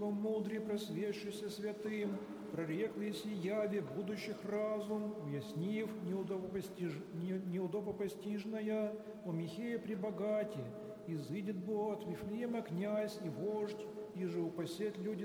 мудрый, просветшийся святым, прорекла и сияве будущих разум, уяснив неудобопостижная, о Михее прибогате, изыдет Бог от Вифлеема князь и вождь, и же упасет люди